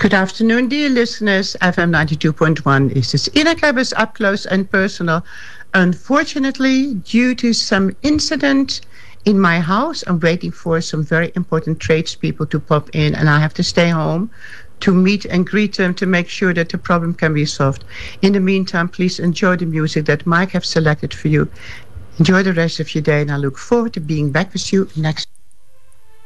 Good afternoon, dear listeners. FM 92.1 is this Ina Klebbers up close and personal. Unfortunately, due to some incident in my house, I'm waiting for some very important tradespeople to pop in, and I have to stay home to meet and greet them to make sure that the problem can be solved. In the meantime, please enjoy the music that Mike have selected for you. Enjoy the rest of your day, and I look forward to being back with you next